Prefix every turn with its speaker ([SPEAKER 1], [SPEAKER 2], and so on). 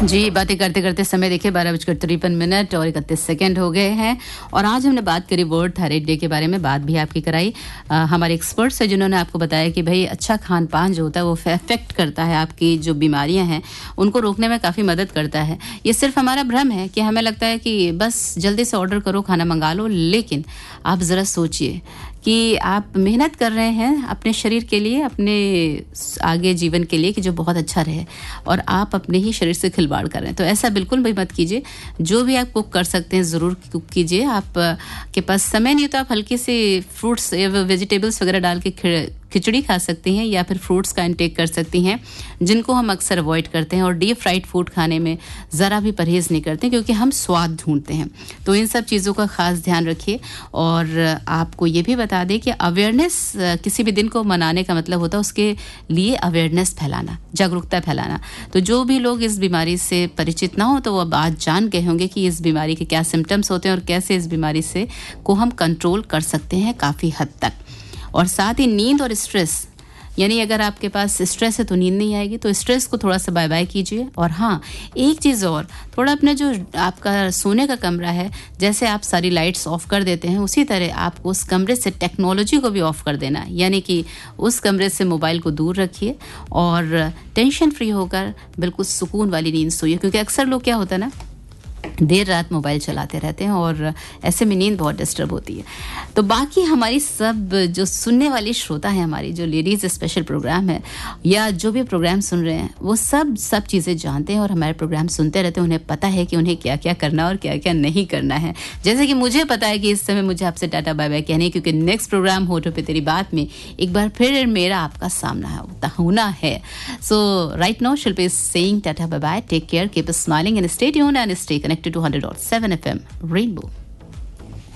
[SPEAKER 1] जी, बातें करते-करते समय देखिए 12:53 और 31 सेकंड हो गए हैं और आज हमने बात करी वर्ल्ड थायराइड डे के बारे में, बात भी आपकी कराई हमारे एक्सपर्ट्स हैं जिन्होंने आपको बताया कि भई अच्छा खान-पान जो होता है वो अफेक्ट करता है आपकी जो बीमारियां हैं, उनको रोकने में काफ़ी मदद करता है। ये सिर्फ हमारा भ्रम है कि हमें लगता है कि बस जल्दी से ऑर्डर करो, खाना मंगा लो, लेकिन आप ज़रा सोचिए कि आप मेहनत कर रहे हैं अपने शरीर के लिए, अपने आगे जीवन के लिए कि जो बहुत अच्छा रहे और आप अपने ही शरीर से खिलवाड़ कर रहे हैं। तो ऐसा बिल्कुल भी मत कीजिए। जो भी आप कुक कर सकते हैं ज़रूर कुक कीजिए। आप के पास समय नहीं तो आप हल्की सी फ्रूट्स या वेजिटेबल्स वगैरह डाल के खिचड़ी खा सकती हैं या फिर फ्रूट्स का इंटेक कर सकती हैं, जिनको हम अक्सर अवॉइड करते हैं और डीप फ्राइड फूड खाने में ज़रा भी परहेज़ नहीं करते क्योंकि हम स्वाद ढूंढते हैं। तो इन सब चीज़ों का ख़ास ध्यान रखिए और आपको ये भी बता दें कि अवेयरनेस किसी भी दिन को मनाने का मतलब होता है उसके लिए अवेयरनेस फैलाना, जागरूकता फैलाना। तो जो भी लोग इस बीमारी से परिचित ना हो तो वो अब आज जान गए होंगे कि इस बीमारी के क्या सिम्टम्स होते हैं और कैसे इस बीमारी से को हम कंट्रोल कर सकते हैं काफ़ी हद तक। और साथ ही नींद और स्ट्रेस, यानी अगर आपके पास स्ट्रेस है तो नींद नहीं आएगी, तो स्ट्रेस को थोड़ा सा बाय बाय कीजिए। और हाँ, एक चीज़ और, थोड़ा अपने जो आपका सोने का कमरा है, जैसे आप सारी लाइट्स ऑफ कर देते हैं उसी तरह आपको उस कमरे से टेक्नोलॉजी को भी ऑफ कर देना है, यानी कि उस कमरे से मोबाइल को दूर रखिए और टेंशन फ्री होकर बिल्कुल सुकून वाली नींद सोइए। क्योंकि अक्सर लोग क्या होता है ना, देर रात मोबाइल चलाते रहते हैं और ऐसे में नींद बहुत डिस्टर्ब होती है। तो बाकी हमारी सब जो सुनने वाली श्रोता है, हमारी जो लेडीज़ स्पेशल प्रोग्राम है या जो भी प्रोग्राम सुन रहे हैं, वो सब चीज़ें जानते हैं और हमारे प्रोग्राम सुनते रहते हैं। उन्हें पता है कि उन्हें क्या क्या करना और क्या क्या नहीं करना है। जैसे कि मुझे पता है कि इस समय मुझे आपसे टाटा बाय बाय कहनी है, क्योंकि नेक्स्ट प्रोग्राम होठों पे तेरी बात में एक बार फिर मेरा आपका सामना होना है। सो right now Shilpa is saying tata bye bye, take care, keep smiling and stay tuned and stay connected to 100.7 FM Rainbow.